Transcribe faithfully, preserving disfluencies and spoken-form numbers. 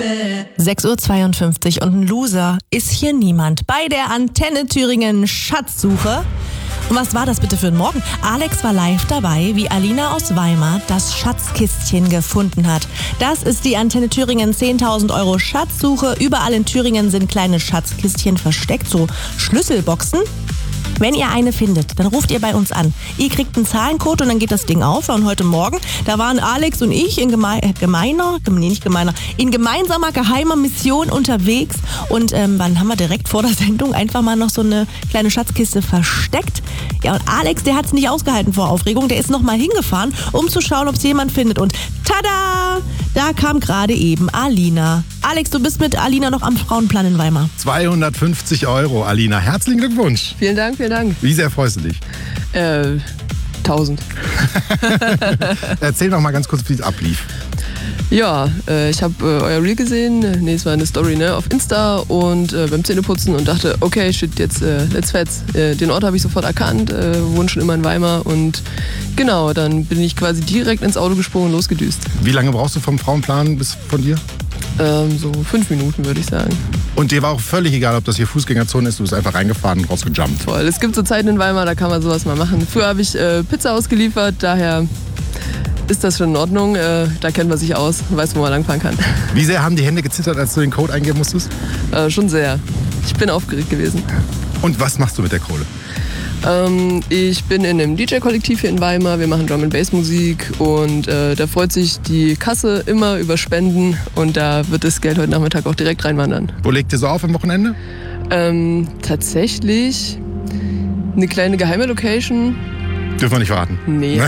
sechs Uhr zweiundfünfzig und ein Loser ist hier niemand bei der Antenne Thüringen Schatzsuche. Und was war das bitte für ein Morgen? Alex war live dabei, wie Alina aus Weimar das Schatzkistchen gefunden hat. Das ist die Antenne Thüringen zehntausend Euro Schatzsuche. Überall in Thüringen sind kleine Schatzkistchen versteckt, so Schlüsselboxen. Wenn ihr eine findet, dann ruft ihr bei uns an. Ihr kriegt einen Zahlencode und dann geht das Ding auf. Und heute Morgen, da waren Alex und ich in geme- äh, gemeiner, nee, nicht gemeiner, in gemeinsamer geheimer Mission unterwegs. Und ähm, dann haben wir direkt vor der Sendung einfach mal noch so eine kleine Schatzkiste versteckt. Ja, und Alex, der hat es nicht ausgehalten vor Aufregung. Der ist nochmal hingefahren, um zu schauen, ob es jemand findet. Und tada! Da kam gerade eben Alina. Alex, du bist mit Alina noch am Frauenplan in Weimar. zweihundertfünfzig Euro, Alina. Herzlichen Glückwunsch. Vielen Dank, vielen Dank. Wie sehr freust du dich? Äh, tausend. Erzähl doch mal ganz kurz, wie es ablief. Ja, äh, ich habe äh, euer Reel gesehen, nee, es war eine Story, ne, auf Insta und äh, beim Zähneputzen und dachte, okay, shit, jetzt äh, let's fetz. Äh, den Ort habe ich sofort erkannt, äh, wohne schon immer in Weimar und genau, dann bin ich quasi direkt ins Auto gesprungen und losgedüst. Wie lange brauchst du vom Frauenplan bis von dir? Ähm, so fünf Minuten, würde ich sagen. Und dir war auch völlig egal, ob das hier Fußgängerzone ist, du bist einfach reingefahren und rausgejumpt. Voll, es gibt so Zeiten in Weimar, da kann man sowas mal machen. Früher habe ich äh, Pizza ausgeliefert, daher ist das schon in Ordnung. Äh, da kennt man sich aus, weiß, wo man langfahren kann. Wie sehr haben die Hände gezittert, als du den Code eingeben musstest? Äh, schon sehr. Ich bin aufgeregt gewesen. Und was machst du mit der Kohle? Ähm, ich bin in einem D J-Kollektiv hier in Weimar. Wir machen Drum and Bass Musik und äh, da freut sich die Kasse immer über Spenden und da wird das Geld heute Nachmittag auch direkt reinwandern. Wo legt ihr so auf am Wochenende? Ähm, tatsächlich eine kleine geheime Location. Dürfen wir nicht verraten. Nee.